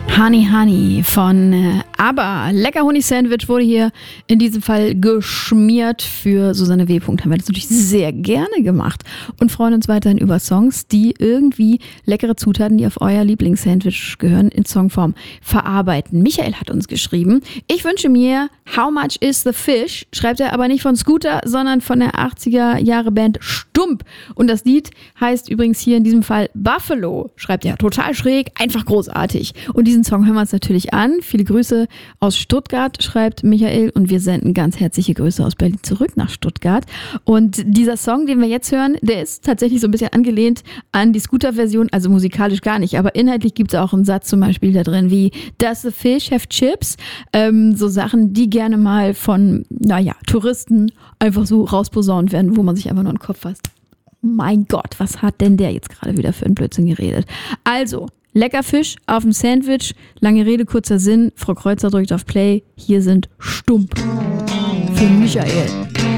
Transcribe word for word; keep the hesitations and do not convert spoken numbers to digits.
Honey Honey von äh, ABBA. Lecker Honig-Sandwich wurde hier in diesem Fall geschmiert. Für Susanne W. haben wir das natürlich sehr gerne gemacht und freuen uns weiterhin über Songs, die irgendwie leckere Zutaten, die auf euer Lieblingssandwich gehören, in Songform verarbeiten. Michael hat uns geschrieben, ich wünsche mir How Much Is the Fish, schreibt er aber nicht von Scooter, sondern von der achtziger-Jahre-Band Stump. Und das Lied heißt übrigens hier in diesem Fall Buffalo, schreibt er. Total schräg, einfach großartig. Und diesen Song hören wir uns natürlich an. Viele Grüße aus Stuttgart, schreibt Michael. Und wir senden ganz herzliche Grüße aus Berlin zurück nach Stuttgart. Und dieser Song, den wir jetzt hören, der ist tatsächlich so ein bisschen angelehnt an die Scooter-Version, also musikalisch gar nicht. Aber inhaltlich gibt es auch einen Satz zum Beispiel da drin wie Does the fish have chips? Ähm, so Sachen, die gerne mal von, naja, Touristen einfach so rausposaunt werden, wo man sich einfach nur in den Kopf fasst. Mein Gott, was hat denn der jetzt gerade wieder für einen Blödsinn geredet? Also, lecker Fisch auf dem Sandwich, lange Rede, kurzer Sinn. Frau Kreuzer drückt auf Play. Hier sind Stump für Michael.